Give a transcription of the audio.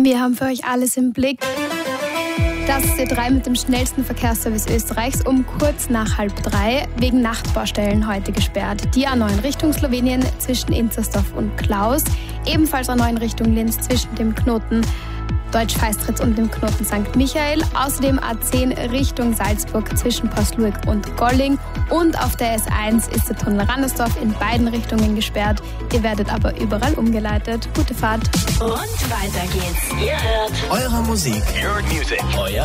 Wir haben für euch alles im Blick. Das ist C3 mit dem schnellsten Verkehrsservice Österreichs um kurz nach 2:30 wegen Nachtbaustellen heute gesperrt. Die A9 Richtung Slowenien zwischen Inzersdorf und Klaus. Ebenfalls A9 Richtung Linz zwischen dem Knoten Deutsch-Feistritz und dem Knoten St. Michael. Außerdem A10 Richtung Salzburg zwischen Pasluik und Golling. Und auf der S1 ist der Tunnel Randersdorf in beiden Richtungen gesperrt. Ihr werdet aber überall umgeleitet. Gute Fahrt. Und weiter geht's. Ihr hört eure Musik. Your Music. Euer